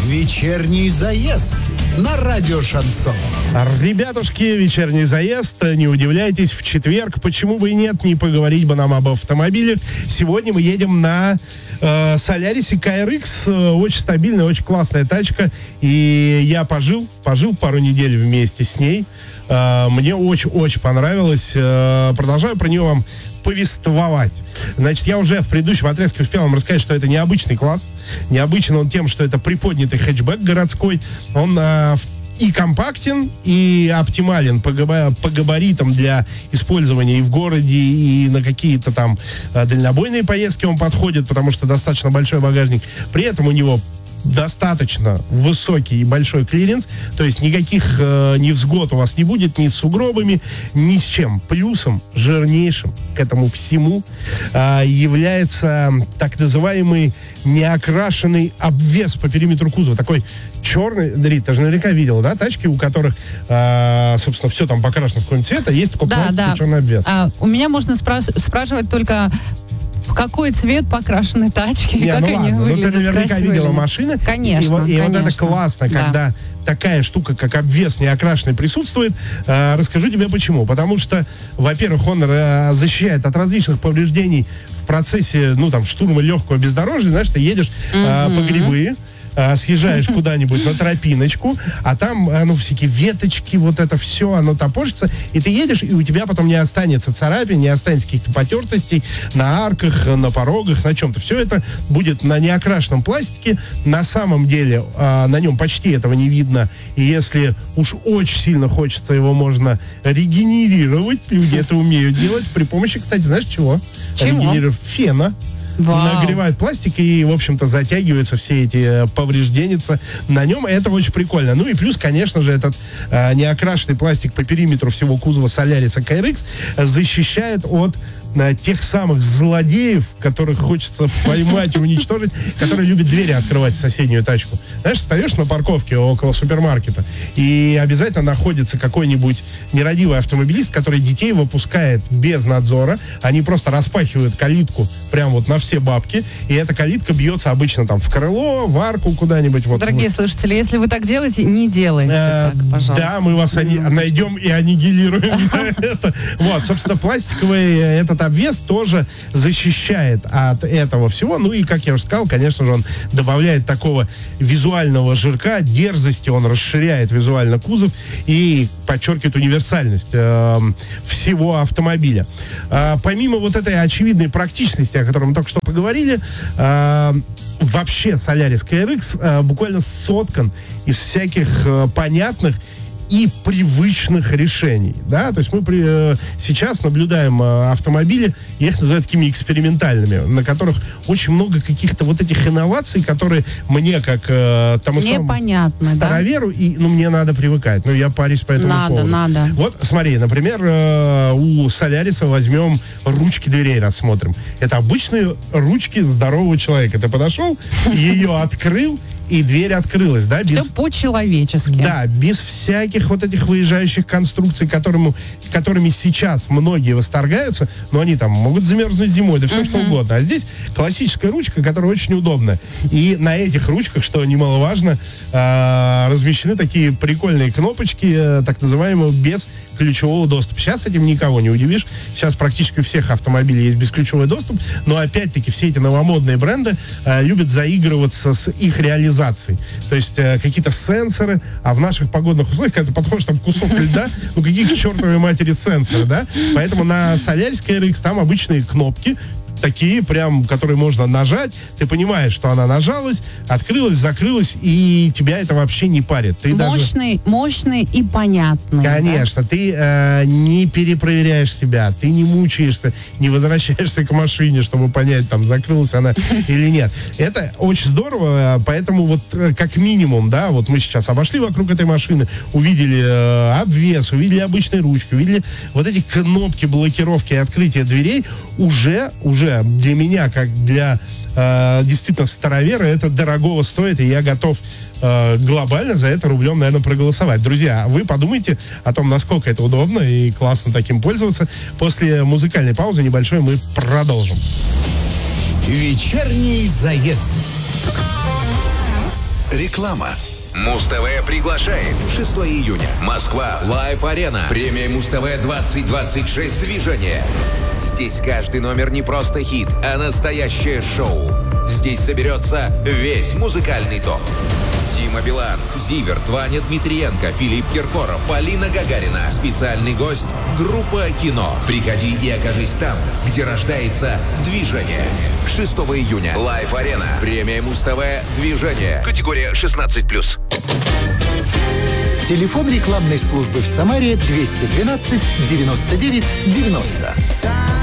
Вечерний заезд на радио Шансон. Ребятушки, вечерний заезд. Не удивляйтесь, в четверг, почему бы и нет, не поговорить бы нам об автомобилях. Сегодня мы едем на Солярисе KRX. Очень стабильная, очень классная тачка. И я пожил пару недель вместе с ней. Мне очень-очень понравилось. Продолжаю про нее вам повествовать. Значит, я уже в предыдущем отрезке успел вам рассказать, что это необычный класс. Необычен он тем, что это приподнятый хэтчбэк городской. Он и компактен, и оптимален по габаритам для использования и в городе, и на какие-то там дальнобойные поездки он подходит, потому что достаточно большой багажник. При этом у него достаточно высокий и большой клиренс, то есть никаких невзгод у вас не будет ни с сугробами, ни с чем. Плюсом жирнейшим к этому всему является так называемый неокрашенный обвес по периметру кузова. Такой черный, Дарит, ты же наверняка видел, да, тачки, у которых, собственно, все там покрашено в какой-нибудь цвет, а есть такой пластиковый черный обвес. У меня можно спрашивать только... В какой цвет покрашены тачки? Как они выглядят? Ты наверняка красиво видела машины. Конечно. И вот это классно, когда такая штука, как обвес неокрашенный, присутствует. Расскажу тебе почему. Потому что, во-первых, он защищает от различных повреждений в процессе, штурма легкого бездорожья. Знаешь, ты едешь по грибы, съезжаешь куда-нибудь на тропиночку, а там, всякие веточки, вот это все, оно топорщится, и ты едешь, и у тебя потом не останется царапин, не останется каких-то потертостей на арках, на порогах, на чем-то. Все это будет на неокрашенном пластике. На самом деле на нем почти этого не видно, и если уж очень сильно хочется, его можно регенерировать. Люди это умеют делать при помощи, кстати, знаешь чего? Фена. Нагревают пластик и, в общем-то, затягиваются все эти повреждения на нем. Это очень прикольно. Ну и плюс, конечно же, этот неокрашенный пластик по периметру всего кузова Соляриса KRX защищает от тех самых злодеев, которых хочется поймать и уничтожить, которые любят двери открывать в соседнюю тачку. Знаешь, стоишь на парковке около супермаркета, и обязательно находится какой-нибудь нерадивый автомобилист, который детей выпускает без надзора. Они просто распахивают калитку прям вот на все бабки, и эта калитка бьется обычно там в крыло, в арку куда-нибудь. Дорогие слушатели, если вы так делаете, не делайте так, пожалуйста. Да, мы вас найдем и аннигилируем за это. Вот, собственно, пластиковый этот обвес тоже защищает от этого всего. Ну и, как я уже сказал, конечно же, он добавляет такого визуального жирка, дерзости, он расширяет визуально кузов и подчеркивает универсальность всего автомобиля. Помимо вот этой очевидной практичности, о которой мы только что поговорили, вообще Solaris KRX буквально соткан из всяких понятных и привычных решений, да, то есть мы сейчас наблюдаем автомобили, я их называю такими экспериментальными, на которых очень много каких-то вот этих инноваций, которые мне, как тому самому староверу, и, мне надо привыкать, я парюсь по этому поводу. Надо. Вот, смотри, например, у Соляриса возьмем ручки дверей, рассмотрим. Это обычные ручки здорового человека. Ты подошел, ее открыл, и дверь открылась, да? Все по-человечески. Да, без всяких вот этих выезжающих конструкций, которыми сейчас многие восторгаются, но они там могут замерзнуть зимой, да все что угодно. А здесь классическая ручка, которая очень удобная. И на этих ручках, что немаловажно, размещены такие прикольные кнопочки, так называемые, без ключевого доступа. Сейчас этим никого не удивишь. Сейчас практически у всех автомобилей есть бесключевой доступ, но опять-таки все эти новомодные бренды любят заигрываться с их реализацией. То есть какие-то сенсоры, а в наших погодных условиях, когда ты подходишь, там кусок льда, какие к чертовой матери сенсоры, да? Поэтому на Solaris KRX там обычные кнопки, такие прям, которые можно нажать, ты понимаешь, что она нажалась, открылась, закрылась, и тебя это вообще не парит. Ты мощный и понятный. Конечно, да? Ты не перепроверяешь себя, ты не мучаешься, не возвращаешься к машине, чтобы понять, там, закрылась она или нет. Это очень здорово, поэтому вот как минимум, да, вот мы сейчас обошли вокруг этой машины, увидели обвес, увидели обычные ручки, увидели вот эти кнопки блокировки и открытия дверей, уже для меня, как для действительно старовера, это дорогого стоит, и я готов глобально за это рублем, наверное, проголосовать. Друзья, вы подумайте о том, насколько это удобно и классно таким пользоваться. После музыкальной паузы небольшой мы продолжим. Вечерний заезд. Реклама. Муз-ТВ приглашает. 6 июня. Москва. Лайв-арена. Премия Муз-ТВ 2026 «Движение». Здесь каждый номер не просто хит, а настоящее шоу. Здесь соберется весь музыкальный топ. Дима Билан, Зиверт, Ваня Дмитриенко, Филипп Киркоров, Полина Гагарина. Специальный гость – группа «Кино». Приходи и окажись там, где рождается движение. 6 июня. Лайв-арена. Премия Муз-ТВ «Движение». Категория 16+. Телефон рекламной службы в Самаре 212 99 90.